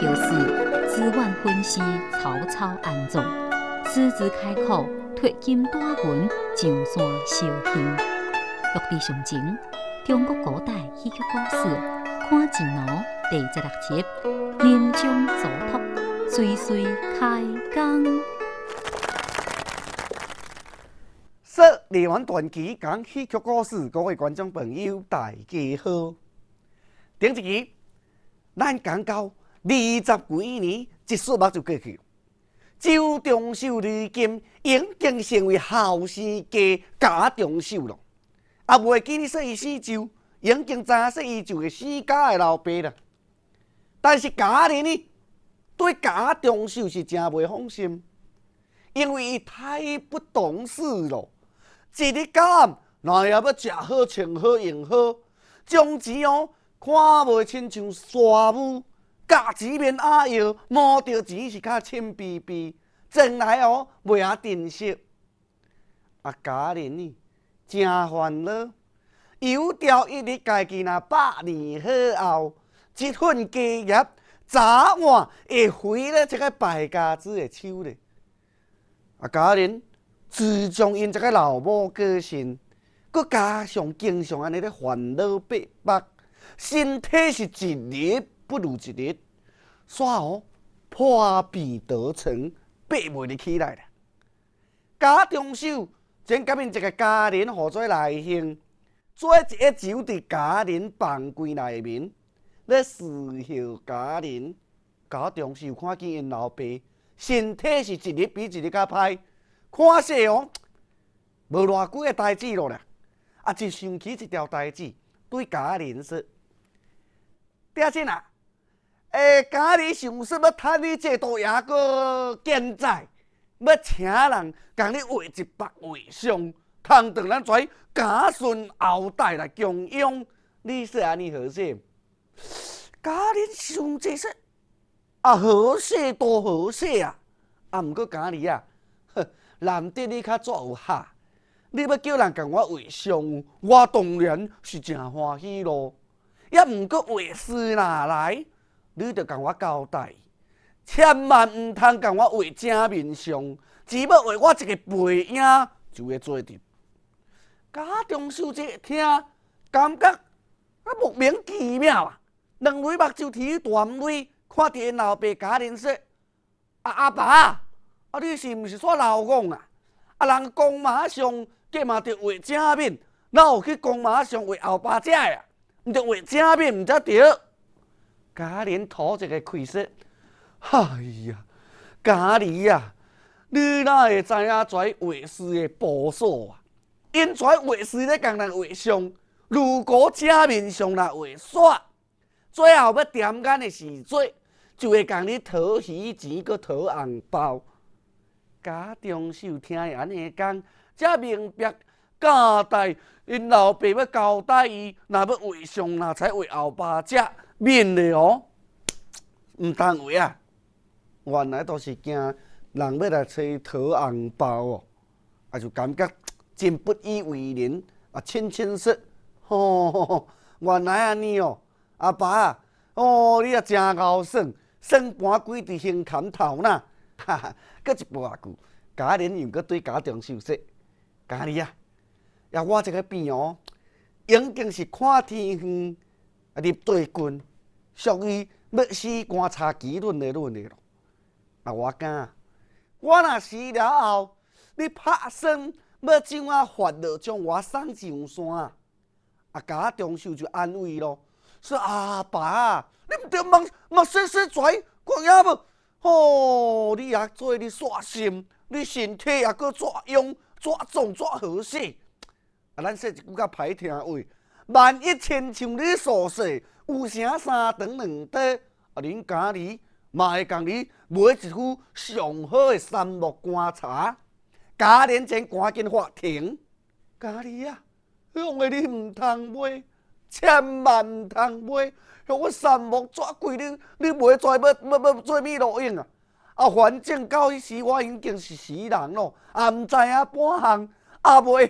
条时，资源分尸，草草安葬。狮子开口，脱金大魂，上山烧香。落地上前，中国古代戏剧故事，看字喏第16集，临终嘱托，岁岁开工。 说梨园传奇讲戏剧故事，各位观众朋友大家好。顶一集，咱讲到20几年，一束目就过去。周中秀如今已经成为后生家家中秀了，也袂记你说伊死舅，已经知影说伊就是死家的老爸了。但是家人呢，对家中秀是真袂放心，因为伊太不懂事了。一日到暗，若也要食好、穿好、用好，将钱看袂亲像沙母，价钱免阿摇，摸着钱是较清逼逼，从来袂晓珍惜。家人呢，真烦恼，有朝一日家己若100年后，这份家业早晚会飞咧这个败家子的手里。家人自从因这个老母过身，佮加上经常安尼咧烦恼逼迫，身体是一日不如一日，煞破壁得成，爬袂入起来啦。家中秀前甲因一个家人互做内兄，做一个酒伫家人房柜内面，咧侍候家人。家中秀看见因老爸身体是一日比一日较歹，看势无偌久的代志咯啦，就想起一条代志，对家人说：“爹亲啊，家里想说要趁你这度也个健在，要请人共你画一幅画像，通当咱跩家孙后代来供养。你说安尼好势？”家人想这说：“好势多好势啊！毋过家里难得你较足有下。你要叫人共我画像，我当然是真欢喜咯。也毋过画师若来，你着共我交代，千万毋通共我画正面像，只要画我一个背影就会做得。家中秀这听，感觉莫名其妙啊！两蕊目睭啼断泪，看着因老爸家人说：“阿爸，你是毋是煞老戆啊？人公马上计嘛着画正面，哪有去公马上画后巴只呀？毋着画正面毋则着。”家人吐一个气说：“哎呀，家里啊，你哪会知影跩画师的步数啊？因跩画师咧共人画像，如果正面上若画煞，最后要点眼的时阵，就会共你讨鱼钱，佮讨红包。”家中秀听伊安尼讲，才明白交代因老爸要交代伊，若要画像，若才画后巴只面的毋通画啊！原来都是惊人要来找讨红包就感觉真不以为然。亲说：“原来安尼阿爸你也真贤算，算盘规伫胸坎头呐！”哈哈，搁一半句，家人又搁对家中秀说：“家里我这个病已经是看天远，入地近，属于要死观察基论的论的咯。我讲，我若死了后，你拍算要怎啊法落将我送上山？”家中秀就安慰咯，说：“爸，你毋着莫说跩，看影无？你也做你煞心，你身体也搁遮勇、遮壮、遮好势。咱说一句较歹听话，万一亲像你所说，有啥3长2短，恁家里嘛会共你买一副上好的杉木棺材。家人前赶紧发停，家里向的你毋通买，千万毋通买。向我杉木遮贵，你买跩要做咩路用啊？反正到迄时我已经是死人咯，毋知影半项，袂